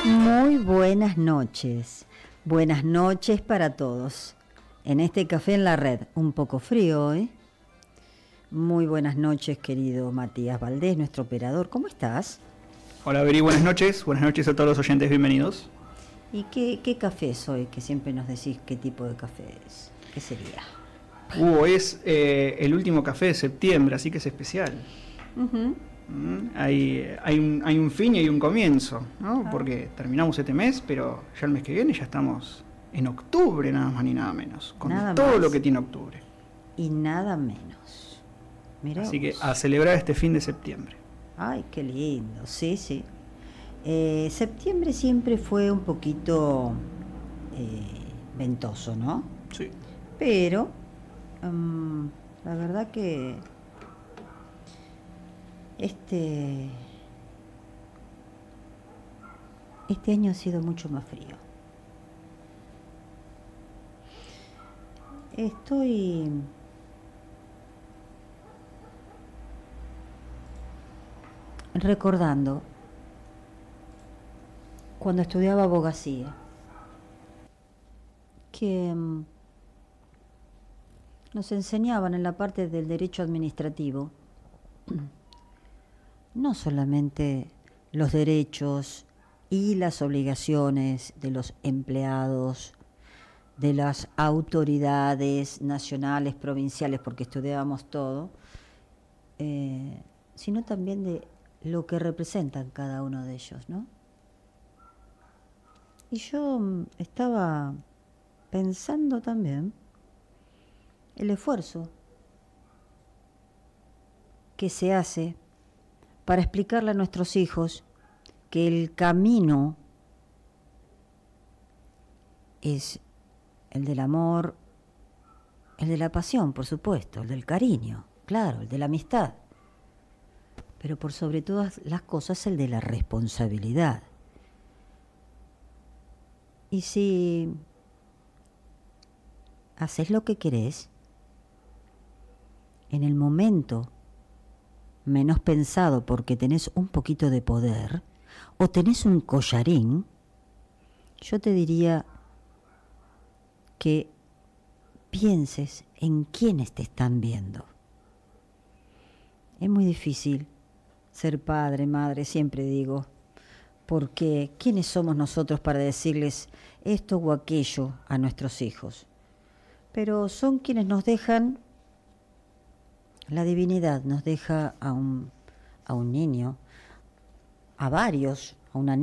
Muy buenas noches. Buenas noches para todos. En este café en la red, un poco frío hoy. Muy buenas noches, querido Matías Valdés, nuestro operador. ¿Cómo estás? Hola, Beri, buenas noches. Buenas noches a todos los oyentes, bienvenidos. ¿Y qué café es hoy? Que siempre nos decís qué tipo de café es. ¿Qué sería? Hoy es el último café de septiembre, así que es especial. Uh-huh. Hay un fin y hay un comienzo, ¿no? Ah. Porque terminamos este mes, pero ya el mes que viene ya estamos en octubre, nada más ni nada menos. Con Nada todo más lo que tiene octubre. y nada menos. Mirá Así que vos. a celebrar este fin de septiembre. Ay, qué lindo. Sí, sí. Septiembre siempre fue un poquito ventoso, ¿no? Sí. Pero la verdad que este año ha sido mucho más frío. Estoy recordando cuando estudiaba abogacía que nos enseñaban en la parte del derecho administrativo no solamente los derechos y las obligaciones de los empleados, de las autoridades nacionales, provinciales, porque estudiábamos todo, sino también de lo que representan cada uno de ellos, ¿no? Y yo estaba pensando también el esfuerzo que se hace para explicarle a nuestros hijos que el camino es el del amor, el de la pasión, por supuesto, el del cariño, claro, el de la amistad, pero por sobre todas las cosas el de la responsabilidad. Y si haces lo que querés, en el momento menos pensado porque tenés un poquito de poder o tenés un collarín, yo te diría que pienses en quiénes te están viendo. Es muy difícil ser padre, madre, siempre digo, porque ¿quiénes somos nosotros para decirles esto o aquello a nuestros hijos? Pero son quienes nos dejan, la divinidad nos deja a un niño, a varios, a una niña,